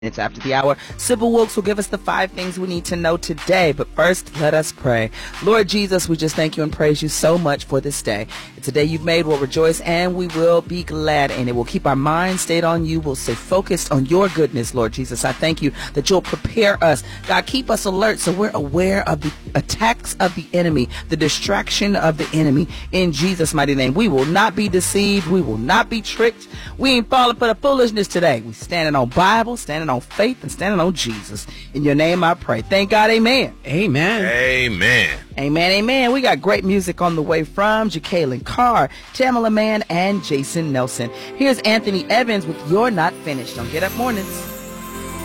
It's after the hour. Sybil Wilkes will give us the 5 things we need to know today. But first, let us pray. Lord Jesus, we just thank you and praise you so much for this day. It's a day you've made. We'll rejoice and we will be glad in it. We'll keep our minds stayed on you. We'll stay focused on your goodness, Lord Jesus. I thank you that you'll prepare us. God, keep us alert so we're aware of the attacks of the enemy, the distraction of the enemy. In Jesus' mighty name, we will not be deceived. We will not be tricked. We ain't falling for the foolishness today. We standing on Bible, standing on faith, and standing on Jesus. In your name I pray. Thank God. Amen. Amen. Amen. Amen. Amen. We got great music on the way from Jacqueline Carr, Tamala Mann, and Jason Nelson. Here's Anthony Evans with You're Not Finished on Get Up Mornings.